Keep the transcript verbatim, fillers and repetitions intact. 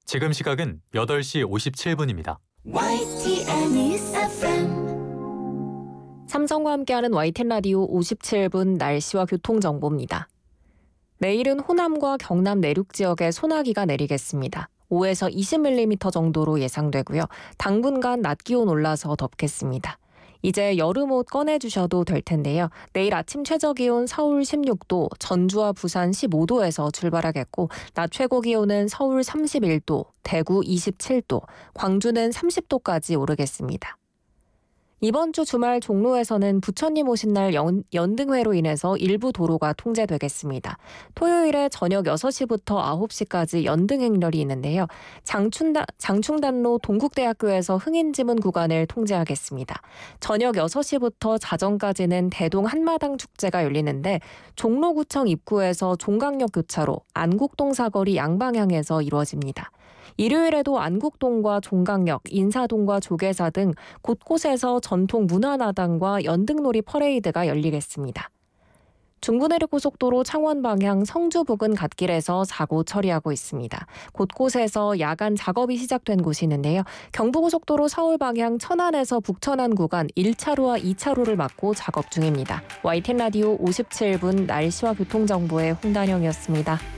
지금 시각은 여덟 시 오십칠 분입니다. 와이티엔 News 에프엠 삼성과 함께하는 와이티엔 라디오 오십칠 분 날씨와 교통정보입니다. 내일은 호남과 경남 내륙 지역에 소나기가 내리겠습니다. 오에서 이십 밀리미터 정도로 예상되고요. 당분간 낮 기온 올라서 덥겠습니다. 이제 여름옷 꺼내주셔도 될 텐데요. 내일 아침 최저기온 서울 십육 도, 전주와 부산 십오 도에서 출발하겠고 낮 최고기온은 서울 삼십일 도, 대구 이십칠 도, 광주는 삼십 도까지 오르겠습니다. 이번 주 주말 종로에서는 부처님 오신 날 연, 연등회로 인해서 일부 도로가 통제되겠습니다. 토요일에 저녁 여섯 시부터 아홉 시까지 연등 행렬이 있는데요. 장충단, 장충단로 동국대학교에서 흥인지문 구간을 통제하겠습니다. 저녁 여섯 시부터 자정까지는 대동 한마당 축제가 열리는데 종로구청 입구에서 종강역 교차로, 안국동 사거리 양방향에서 이루어집니다. 일요일에도 안국동과 종강역, 인사동과 조계사 등 곳곳에서 전통 문화나당과 연등놀이 퍼레이드가 열리겠습니다. 중부내륙고속도로 창원 방향 성주 부근 갓길에서 사고 처리하고 있습니다. 곳곳에서 야간 작업이 시작된 곳이 있는데요. 경부고속도로 서울 방향 천안에서 북천안 구간 일 차로와 이 차로를 막고 작업 중입니다. 와이티엔 라디오 오십칠 분 날씨와 교통정보의 홍단영이었습니다.